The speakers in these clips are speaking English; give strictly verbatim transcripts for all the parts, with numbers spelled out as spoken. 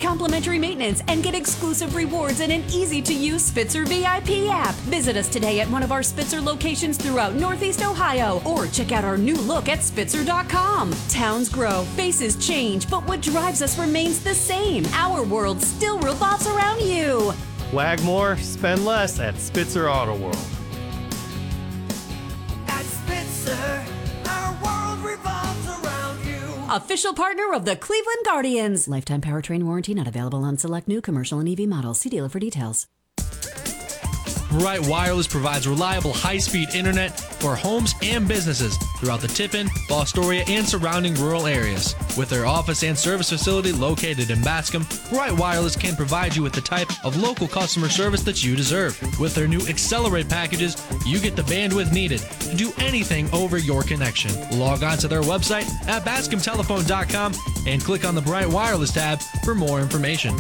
complimentary maintenance, and get exclusive rewards in an easy-to-use Spitzer V I P app. Visit us today at one of our Spitzer locations throughout Northeast Ohio, or check out our new look at Spitzer dot com. Towns grow, faces change, but what drives us remains the same. Our world still revolves around you. Wag more, spend less at Spitzer Auto World. At Spitzer, our world revolves around you. Official partner of the Cleveland Guardians. Lifetime powertrain warranty not available on select new commercial and E V models. See dealer for details. Bright Wireless provides reliable high-speed internet for homes and businesses throughout the Tippin, Fostoria, and surrounding rural areas. With their office and service facility located in Bascom, Bright Wireless can provide you with the type of local customer service that you deserve. With their new Accelerate packages, you get the bandwidth needed to do anything over your connection. Log on to their website at bascom telephone dot com and click on the Bright Wireless tab for more information.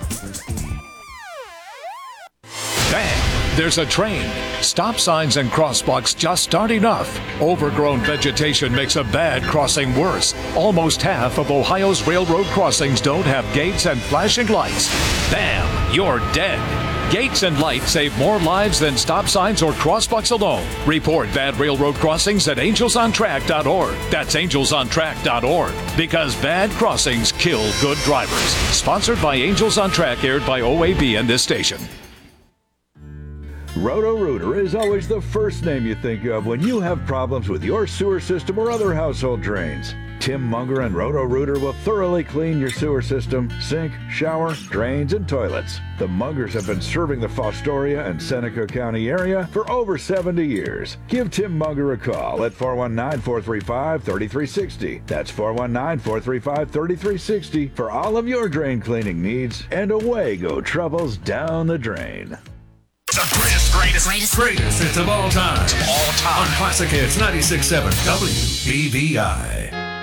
Bang! There's a train. Stop signs and crosswalks just aren't enough. Overgrown vegetation makes a bad crossing worse. Almost half of Ohio's railroad crossings don't have gates and flashing lights. Bam! You're dead. Gates and lights save more lives than stop signs or crosswalks alone. Report bad railroad crossings at angels on track dot org. That's angels on track dot org. Because bad crossings kill good drivers. Sponsored by Angels on Track, aired by O A B and this station. Roto-Rooter is always the first name you think of when you have problems with your sewer system or other household drains. Tim Munger and Roto-Rooter will thoroughly clean your sewer system, sink, shower, drains, and toilets. The Mungers have been serving the Fostoria and Seneca County area for over seventy years. Give Tim Munger a call at four one nine, four three five, three three six zero. That's four one nine, four three five, three three six zero for all of your drain cleaning needs, and away go troubles down the drain. The greatest, greatest, greatest, greatest hits of all time. All time. On Classic Hits ninety-six point seven W B B I.